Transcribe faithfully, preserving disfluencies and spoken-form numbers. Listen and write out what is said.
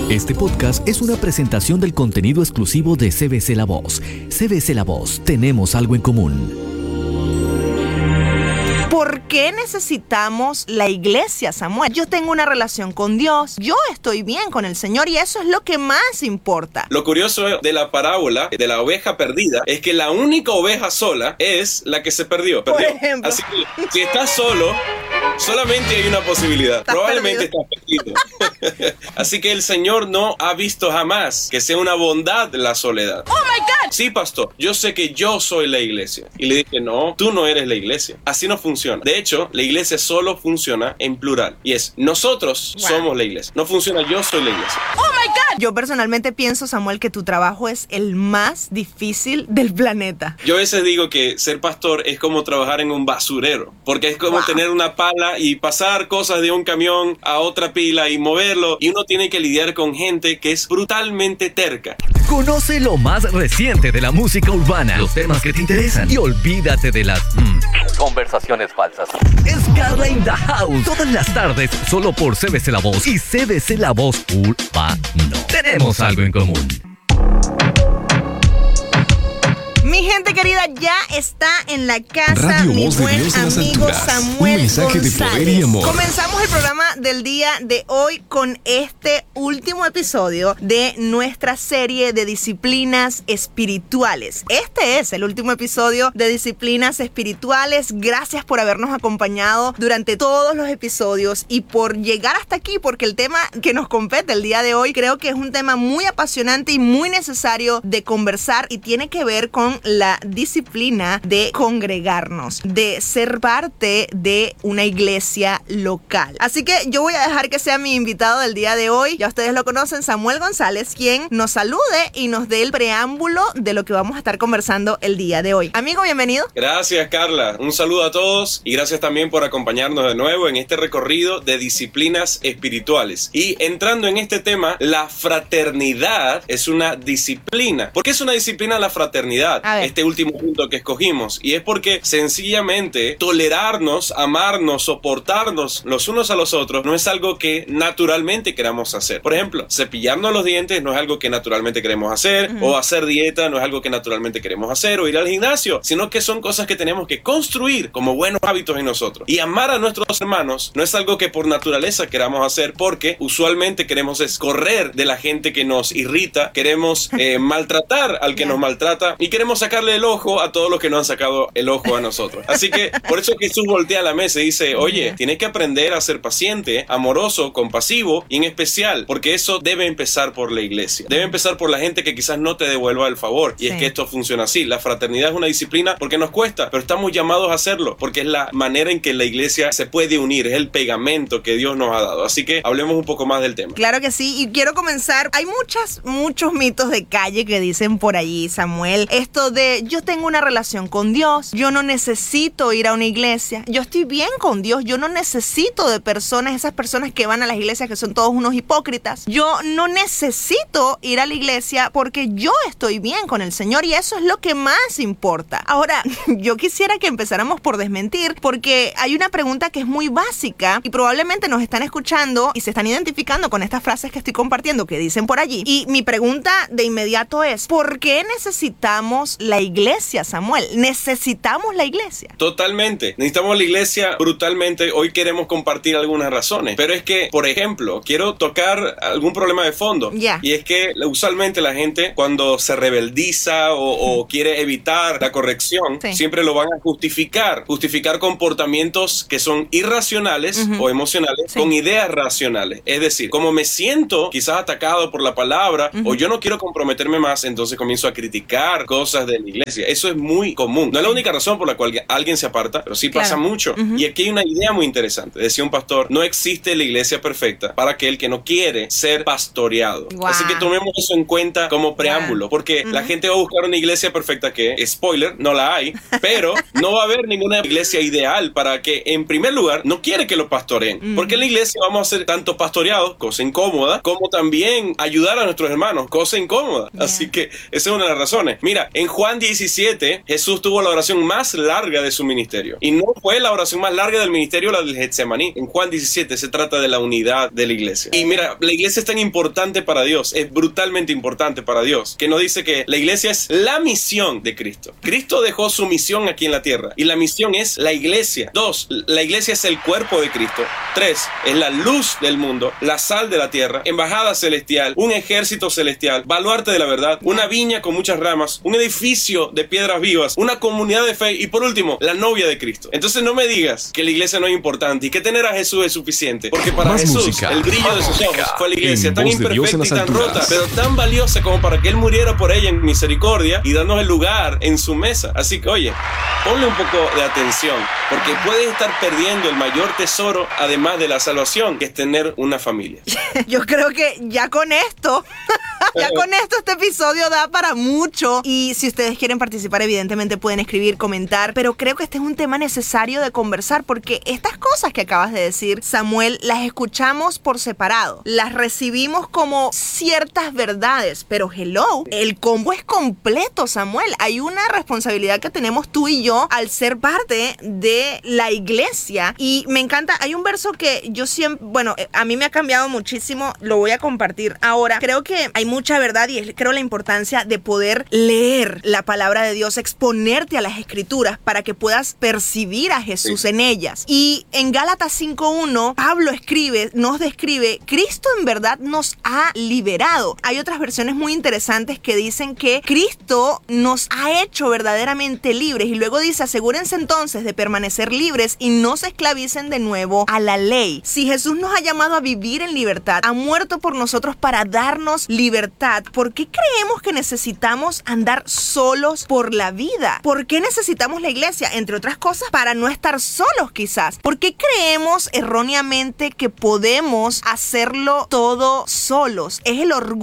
Este podcast es una presentación del contenido exclusivo de C B C La Voz. C B C La Voz, tenemos algo en común. ¿Por qué necesitamos la iglesia, Samuel? Yo tengo una relación con Dios, yo estoy bien con el Señor y eso es lo que más importa. Lo curioso de la parábola de la oveja perdida es que la única oveja sola es la que se perdió. perdió. Por ejemplo. Así que si estás solo, solamente hay una posibilidad. Estás Probablemente perdido. estás perdido. Así que el Señor no ha visto jamás que sea una bondad la soledad. ¡Oh, my God! Sí, pastor, yo sé que yo soy la iglesia. Y le dije, no, tú no eres la iglesia. Así no funciona. De hecho, la iglesia solo funciona en plural. Y es, nosotros wow. somos la iglesia. No funciona, yo soy la iglesia. ¡Oh, my God! Yo personalmente pienso, Samuel, que tu trabajo es el más difícil del planeta. Yo a veces digo que ser pastor es como trabajar en un basurero. Porque es como wow. tener una pala y pasar cosas de un camión a otra pila y moverlo. Y uno tiene que lidiar con gente que es brutalmente terca. Conoce lo más reciente de la música urbana, los temas que te interesan y olvídate de las mm, conversaciones falsas. Es Carla in the House, todas las tardes, solo por C B C La Voz y C B C La Voz Urbano. Tenemos algo en común. Mi gente querida, ya está en la casa Radio mi Voz buen de Dios en las amigo alturas. Samuel Un mensaje González. de poder y amor. Comenzamos el programa del día de hoy con este último episodio de nuestra serie de disciplinas espirituales. Este es el último episodio de disciplinas espirituales. Gracias por habernos acompañado durante todos los episodios y por llegar hasta aquí, porque el tema que nos compete el día de hoy creo que es un tema muy apasionante y muy necesario de conversar y tiene que ver con la disciplina de congregarnos, de ser parte de una iglesia local. Así que yo voy a dejar que sea mi invitado del día de hoy. Ya ustedes lo conocen, Samuel González, quien nos salude y nos dé el preámbulo de lo que vamos a estar conversando el día de hoy. Amigo, bienvenido. Gracias, Carla. Un saludo a todos y gracias también por acompañarnos de nuevo en este recorrido de disciplinas espirituales. Y entrando en este tema, la fraternidad es una disciplina. ¿Por qué es una disciplina la fraternidad? Este último punto que escogimos, y es porque sencillamente tolerarnos, amarnos, soportarnos los unos a los otros no es algo que naturalmente queramos hacer. Por ejemplo, cepillarnos los dientes no es algo que naturalmente queremos hacer, uh-huh. o hacer dieta no es algo que naturalmente queremos hacer, o ir al gimnasio, sino que son cosas que tenemos que construir como buenos hábitos en nosotros. Y amar a nuestros hermanos no es algo que por naturaleza queramos hacer, porque usualmente queremos escorrer de la gente que nos irrita, queremos eh, maltratar al que yeah. nos maltrata y queremos sacarle el ojo a todos los que no han sacado el ojo a nosotros. Así que por eso Jesús voltea a la mesa y dice, oye, tienes que aprender a ser paciente, amoroso, compasivo y en especial, porque eso debe empezar por la iglesia. Debe empezar por la gente que quizás no te devuelva el favor. Y sí. es que esto funciona así. La fraternidad es una disciplina porque nos cuesta, pero estamos llamados a hacerlo porque es la manera en que la iglesia se puede unir, es el pegamento que Dios nos ha dado. Así que hablemos un poco más del tema. Claro que sí, y quiero comenzar. Hay muchas, muchos mitos de calle que dicen por allí, Samuel. Esto de yo tengo una relación con Dios, yo no necesito ir a una iglesia, yo estoy bien con Dios, yo no necesito de personas, esas personas que van a las iglesias que son todos unos hipócritas, yo no necesito ir a la iglesia porque yo estoy bien con el Señor y eso es lo que más importa. Ahora, yo quisiera que empezáramos por desmentir, porque hay una pregunta que es muy básica y probablemente nos están escuchando y se están identificando con estas frases que estoy compartiendo que dicen por allí, y mi pregunta de inmediato es, ¿por qué necesitamos la iglesia, Samuel? ¿Necesitamos la iglesia? Totalmente. Necesitamos la iglesia brutalmente. Hoy queremos compartir algunas razones. Pero es que, por ejemplo, quiero tocar algún problema de fondo. Yeah. Y es que usualmente la gente cuando se rebeldiza o, o quiere evitar la corrección, sí. siempre lo van a justificar. Justificar comportamientos que son irracionales uh-huh. o emocionales sí. con ideas racionales. Es decir, como me siento quizás atacado por la palabra uh-huh. o yo no quiero comprometerme más, entonces comienzo a criticar cosas de la iglesia. Eso es muy común. No es la única razón por la cual alguien se aparta, pero sí pasa claro. mucho. Uh-huh. Y aquí hay una idea muy interesante. Decía un pastor, no existe la iglesia perfecta para aquel que no quiere ser pastoreado. Wow. Así que tomemos eso en cuenta como preámbulo, wow. porque uh-huh. la gente va a buscar una iglesia perfecta que, spoiler, no la hay, pero no va a haber ninguna iglesia ideal para que, en primer lugar, no quiere que lo pastoreen. Uh-huh. Porque en la iglesia vamos a ser tanto pastoreados, cosa incómoda, como también ayudar a nuestros hermanos, cosa incómoda. Yeah. Así que esa es una de las razones. Mira, en Juan diecisiete, Jesús tuvo la oración más larga de su ministerio. Y no fue la oración más larga del ministerio la del Getsemaní. En Juan diecisiete se trata de la unidad de la iglesia. Y mira, la iglesia es tan importante para Dios, es brutalmente importante para Dios, que nos dice que la iglesia es la misión de Cristo. Cristo dejó su misión aquí en la tierra y la misión es la iglesia. Dos, la iglesia es el cuerpo de Cristo. Tres, es la luz del mundo, la sal de la tierra, embajada celestial, un ejército celestial, baluarte de la verdad, una viña con muchas ramas, un edificio de piedras vivas, una comunidad de fe y por último, la novia de Cristo. Entonces no me digas que la iglesia no es importante y que tener a Jesús es suficiente, porque para Más Jesús música. el brillo de sus ojos fue la iglesia, En tan voz de Dios en imperfecta y las tan alturas. rota, pero tan valiosa como para que Él muriera por ella en misericordia y darnos el lugar en su mesa. Así que oye, ponle un poco de atención, porque puedes estar perdiendo el mayor tesoro, además de la salvación, que es tener una familia. Yo creo que ya con esto, ya con esto este episodio da para mucho. Y si ustedes quieren participar, evidentemente pueden escribir, comentar. Pero creo que este es un tema necesario de conversar, porque estas cosas que acabas de decir, Samuel, las escuchamos por separado. Las recibimos como ciertas verdades. Pero hello, el combo es completo, Samuel. Hay una responsabilidad que tenemos tú y yo al ser parte de la iglesia. Y me encanta, hay un verso que yo siempre, bueno, a mí me ha cambiado muchísimo, lo voy a compartir ahora. Creo que hay mucha verdad y es, creo, la importancia de poder leer la palabra de Dios, exponerte a las escrituras para que puedas percibir a Jesús Sí. en ellas. Y en Gálatas cinco uno, Pablo escribe, nos describe, Cristo en verdad nos ha liberado. Hay otras versiones muy interesantes que dicen que Cristo nos ha hecho verdaderamente libres, y luego dice, asegúrense entonces de permanecer libres y no se esclavicen de nuevo a la ley. Si Jesús nos ha llamado a vivir en libertad, ha muerto por nosotros para darnos libertad, ¿por qué creemos que necesitamos andar solos por la vida? ¿Por qué necesitamos la iglesia? Entre otras cosas, para no estar solos quizás. ¿Por qué creemos erróneamente que podemos hacerlo todo solos? Es el orgullo